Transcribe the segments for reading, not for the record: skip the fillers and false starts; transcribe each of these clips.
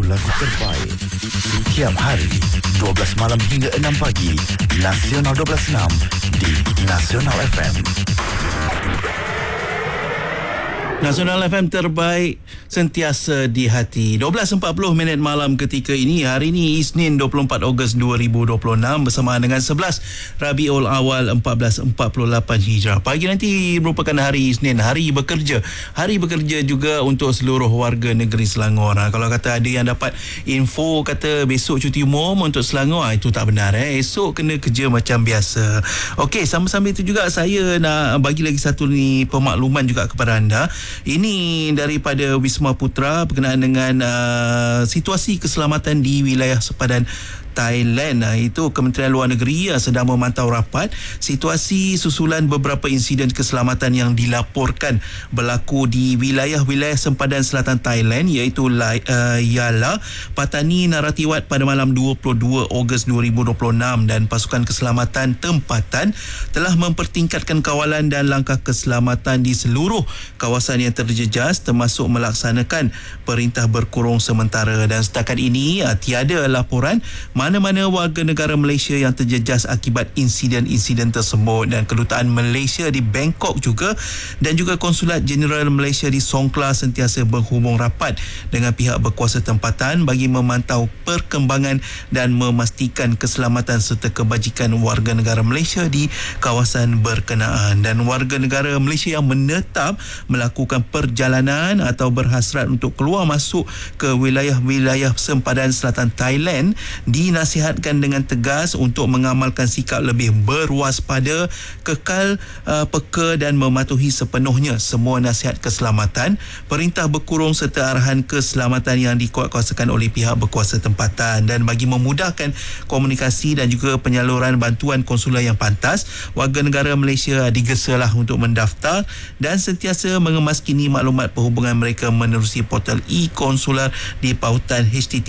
lagu-lagu terbaik. Setiap hari 12 malam hingga 6 pagi, Nasional 12.6 di Nasional FM. Nasional FM terbaik sentiasa di hati. 12.40 malam ketika ini. Hari ini Isnin 24 Ogos 2026 bersama dengan 11 Rabiul Awal 1448 Hijrah. Pagi nanti merupakan hari Isnin, hari bekerja. Hari bekerja juga untuk seluruh warga negeri Selangor. Kalau kata ada yang dapat info kata besok cuti umum untuk Selangor, itu tak benar. Esok kena kerja macam biasa. Okey, sama-sama itu juga saya nak bagi lagi satu ni pemakluman juga kepada anda. Ini daripada Wisma Putra berkenaan dengan situasi keselamatan di wilayah sepadan Thailand. Itu Kementerian Luar Negeri sedang memantau rapat situasi susulan beberapa insiden keselamatan yang dilaporkan berlaku di wilayah-wilayah sempadan selatan Thailand, iaitu Yala, Patani, Naratiwat pada malam 22 Ogos 2026, dan pasukan keselamatan tempatan telah mempertingkatkan kawalan dan langkah keselamatan di seluruh kawasan yang terjejas, termasuk melaksanakan perintah berkurung sementara. Dan setakat ini tiada laporan mana-mana warga negara Malaysia yang terjejas akibat insiden-insiden tersebut. Dan Kedutaan Malaysia di Bangkok juga dan juga Konsulat Jeneral Malaysia di Songkla sentiasa berhubung rapat dengan pihak berkuasa tempatan bagi memantau perkembangan dan memastikan keselamatan serta kebajikan warga negara Malaysia di kawasan berkenaan. Dan warga negara Malaysia yang menetap melakukan perjalanan atau berhasrat untuk keluar masuk ke wilayah-wilayah sempadan selatan Thailand dinasihatkan dengan tegas untuk mengamalkan sikap lebih berwaspada, kekal peka dan mematuhi sepenuhnya semua nasihat keselamatan, perintah berkurung serta arahan keselamatan yang dikuatkuasakan oleh pihak berkuasa tempatan. Dan bagi memudahkan komunikasi dan juga penyaluran bantuan konsular yang pantas, warga negara Malaysia digesalah untuk mendaftar dan sentiasa mengemas kini maklumat perhubungan mereka menerusi portal e-konsular di pautan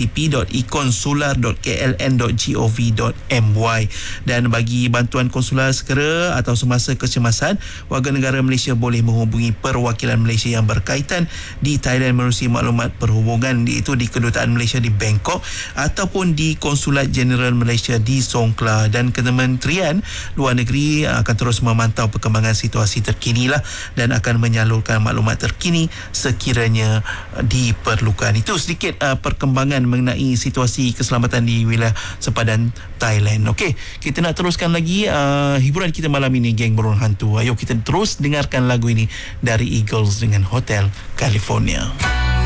http.ekonsular.kln.gov.my. Dan bagi bantuan konsular segera atau semasa kecemasan, warga negara Malaysia boleh menghubungi perwakilan Malaysia yang berkaitan di Thailand menerusi maklumat perhubungan, iaitu di Kedutaan Malaysia di Bangkok ataupun di Konsulat Jeneral Malaysia di Songkla. Dan Kementerian Luar Negeri akan terus memantau perkembangan situasi terkini dan akan menyalurkan maklumat terkini sekiranya diperlukan. Itu sedikit perkembangan mengenai situasi keselamatan di wilayah sepadan Thailand. Okey, kita nak teruskan lagi hiburan kita malam ini, geng burung hantu. Ayo kita terus dengarkan lagu ini dari Eagles dengan Hotel California.